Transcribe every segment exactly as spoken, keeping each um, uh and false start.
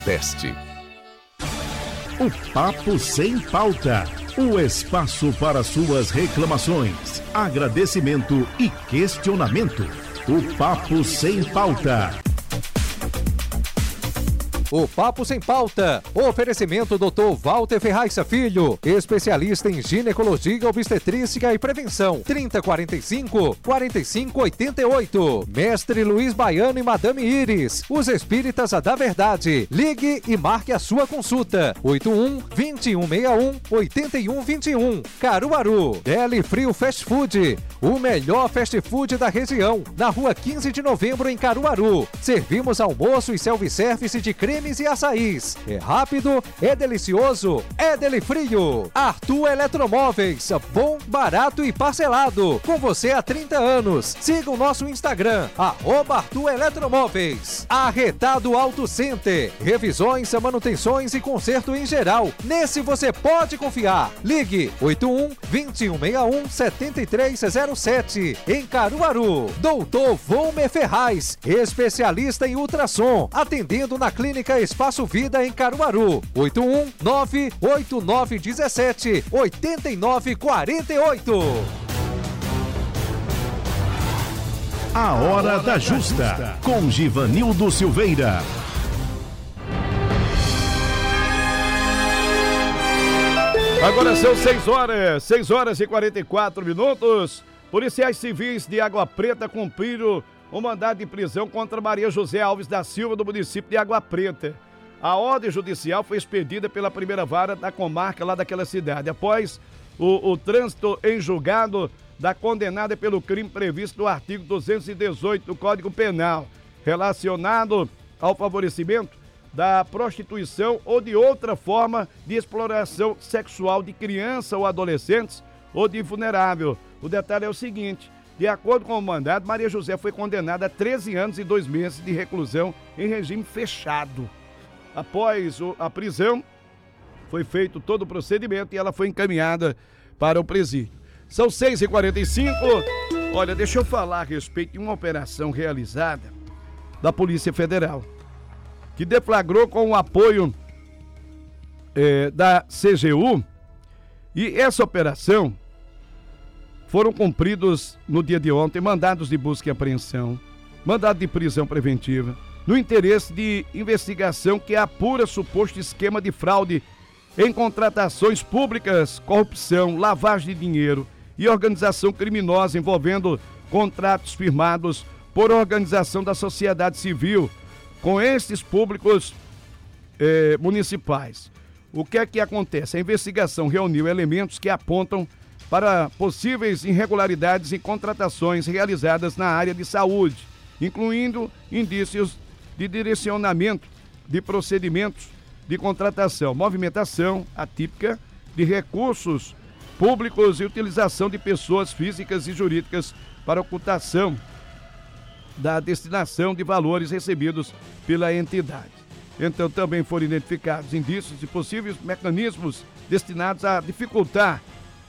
Teste. O Papo Sem Pauta. O espaço para suas reclamações, agradecimento e questionamento. O Papo Sem Pauta. O Papo Sem Pauta. Oferecimento doutor Walter Ferraiça Filho, especialista em ginecologia, obstetrícia e prevenção. trinta, quarenta e cinco, quarenta e cinco, oitenta e oito. Mestre Luiz Baiano e Madame Iris, os espíritas da verdade. Ligue e marque a sua consulta. oito um, vinte e um, sessenta e um, oitenta e um, vinte e um. Caruaru. Deli Frio Fast Food, o melhor fast food da região. Na rua quinze de novembro, em Caruaru. Servimos almoço e self-service de creme e açaís. É rápido, é delicioso, é Deli Frio. Arthur Eletromóveis, bom, barato e parcelado. Com você há trinta anos. Siga o nosso Instagram, arroba Arthur Eletromóveis. Arretado Auto Center, revisões, manutenções e conserto em geral. Nesse você pode confiar. Ligue oito um, vinte e um, sessenta e um, setenta e três zero sete. Em Caruaru. Doutor Volmer Ferraz, especialista em ultrassom, atendendo na clínica Espaço Vida em Caruaru. oito um, nove oito nove um sete, oito nove quatro oito. A Hora da Justa, com Givanildo Silveira. Agora são seis horas, seis horas e quarenta e quatro minutos. Policiais civis de Água Preta cumpriram o mandado de prisão contra Maria José Alves da Silva, do município de Água Preta. A ordem judicial foi expedida pela primeira vara da comarca lá daquela cidade, após o, o trânsito em julgado da condenada pelo crime previsto no artigo duzentos e dezoito do Código Penal, relacionado ao favorecimento da prostituição ou de outra forma de exploração sexual de criança ou adolescentes ou de vulnerável. O detalhe é o seguinte: de acordo com o mandado, Maria José foi condenada a treze anos e dois meses de reclusão em regime fechado. Após a prisão, foi feito todo o procedimento e ela foi encaminhada para o presídio. São seis e quarenta e cinco. Olha, deixa eu falar a respeito de uma operação realizada da Polícia Federal, que deflagrou com o apoio é, da C G U. E essa operação foram cumpridos no dia de ontem mandados de busca e apreensão, mandado de prisão preventiva, no interesse de investigação que apura suposto esquema de fraude em contratações públicas, corrupção, lavagem de dinheiro e organização criminosa envolvendo contratos firmados por organização da sociedade civil com esses públicos eh, municipais. O que é que acontece? A investigação reuniu elementos que apontam para possíveis irregularidades em contratações realizadas na área de saúde, incluindo indícios de direcionamento de procedimentos de contratação, movimentação atípica de recursos públicos e utilização de pessoas físicas e jurídicas para ocultação da destinação de valores recebidos pela entidade. Então, também foram identificados indícios de possíveis mecanismos destinados a dificultar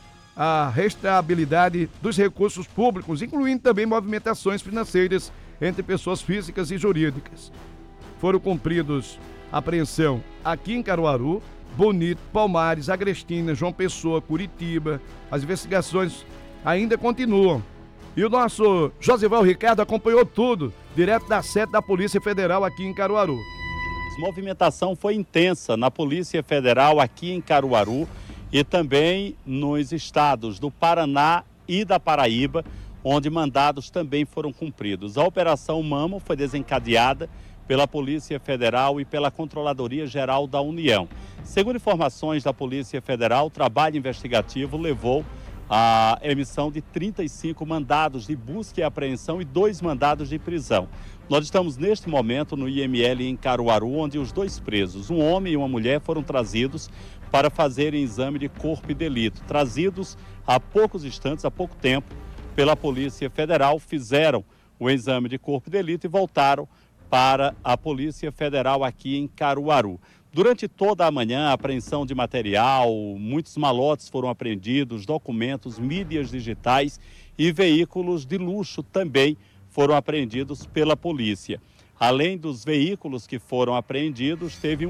a restabilidade dos recursos públicos, incluindo também movimentações financeiras entre pessoas físicas e jurídicas. Foram cumpridos apreensão aqui em Caruaru, Bonito, Palmares, Agrestina, João Pessoa, Curitiba. As investigações ainda continuam. E o nosso Josival Ricardo acompanhou tudo, direto da sede da Polícia Federal aqui em Caruaru. A movimentação foi intensa na Polícia Federal aqui em Caruaru e também nos estados do Paraná e da Paraíba, onde mandados também foram cumpridos. A Operação Mamo foi desencadeada pela Polícia Federal e pela Controladoria Geral da União. Segundo informações da Polícia Federal, o trabalho investigativo levou à emissão de trinta e cinco mandados de busca e apreensão e dois mandados de prisão. Nós estamos neste momento no I M L em Caruaru, onde os dois presos, um homem e uma mulher, foram trazidos para fazerem exame de corpo e delito. Trazidos há poucos instantes, há pouco tempo, pela Polícia Federal, fizeram o exame de corpo e delito e voltaram para a Polícia Federal aqui em Caruaru. Durante toda a manhã, a apreensão de material, muitos malotes foram apreendidos, documentos, mídias digitais e veículos de luxo também foram apreendidos pela polícia. Além dos veículos que foram apreendidos, teve um